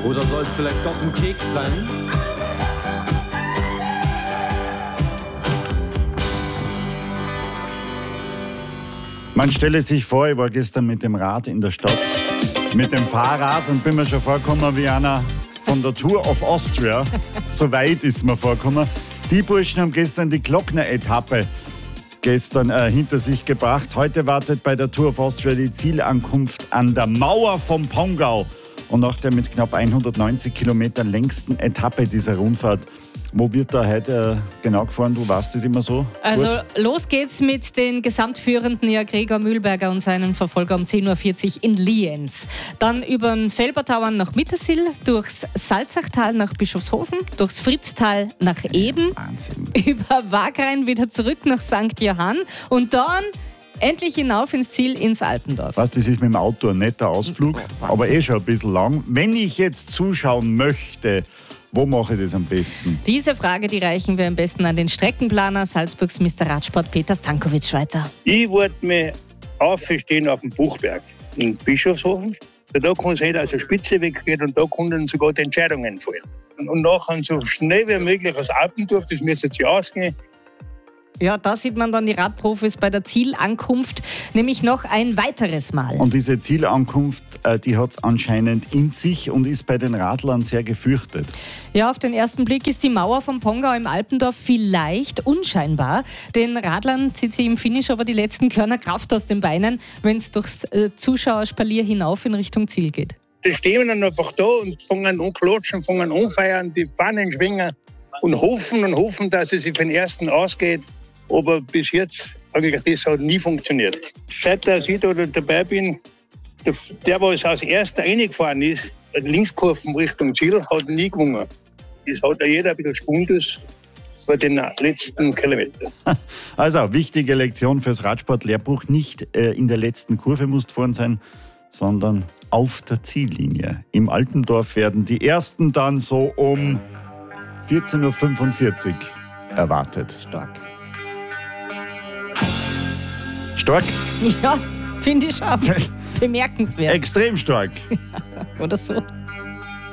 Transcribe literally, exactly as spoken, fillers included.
Oder soll es vielleicht doch ein Keks sein? Man stelle sich vor, ich war gestern mit dem Rad in der Stadt, mit dem Fahrrad und bin mir schon vorgekommen wie einer von der Tour of Austria. So weit ist mir vorgekommen. Die Burschen haben gestern die Glockner-Etappe gestern äh, hinter sich gebracht. Heute wartet bei der Tour of Austria die Zielankunft an der Mauer vom Pongau. Und nach der mit knapp hundertneunzig Kilometern längsten Etappe dieser Rundfahrt, wo wird da heute äh, genau gefahren? Du weißt das immer so? Also gut? Los geht's mit den Gesamtführenden, ja, Gregor Mühlberger und seinen Verfolger um zehn Uhr vierzig in Lienz. Dann über den Felbertauern nach Mittersill, durchs Salzachtal nach Bischofshofen, durchs Fritztal nach Eben, Wahnsinn. über Wagrain wieder zurück nach Sankt Johann und dann endlich hinauf ins Ziel ins Alpendorf. Was, das ist mit dem Auto ein netter Ausflug, aber eh schon ein bisschen lang. Wenn ich jetzt zuschauen möchte, wo mache ich das am besten? Diese Frage, die reichen wir am besten an den Streckenplaner Salzburgs Mister Radsport Peter Stankovic weiter. Ich wollte mich aufstehen auf dem Buchberg in Bischofshofen. Da kann es sein, dass eine Spitze weggeht und da können sogar die Entscheidungen fallen. Und nachher so schnell wie möglich aus Alpendorf, das müsste sich ausgehen. Ja, da sieht man dann die Radprofis bei der Zielankunft, nämlich noch ein weiteres Mal. Und diese Zielankunft, äh, die hat es anscheinend in sich und ist bei den Radlern sehr gefürchtet. Ja, auf den ersten Blick ist die Mauer vom Pongau im Alpendorf vielleicht unscheinbar. Den Radlern zieht sie im Finish aber die letzten Körner Kraft aus den Beinen, wenn es durchs äh, Zuschauerspalier hinauf in Richtung Ziel geht. Die stehen dann einfach da und fangen an klatschen, fangen an feiern, die Pfannen schwingen und hoffen und hoffen, dass es sich für den ersten ausgeht. Aber bis jetzt eigentlich das hat nie funktioniert. Seit dass ich da dabei bin, der, der was als erster reingefahren ist, Linkskurven Richtung Ziel, hat nie gewonnen. Das hat ja jeder ein bisschen Spundes für den letzten Kilometer. Also, wichtige Lektion fürs Radsport-Lehrbuch. Nicht äh, in der letzten Kurve musst vorn sein, sondern auf der Ziellinie. Im Alpendorf werden die Ersten dann so um vierzehn Uhr fünfundvierzig erwartet. Stark. Stark? Ja, finde ich schon. Bemerkenswert. Extrem stark. Oder so.